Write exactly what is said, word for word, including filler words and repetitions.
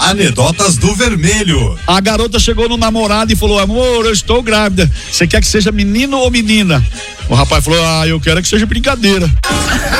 Anedotas do Vermelho. A garota chegou no namorado e falou: amor, eu estou grávida. Você quer que seja menino ou menina? O rapaz falou: ah, eu quero que seja brincadeira.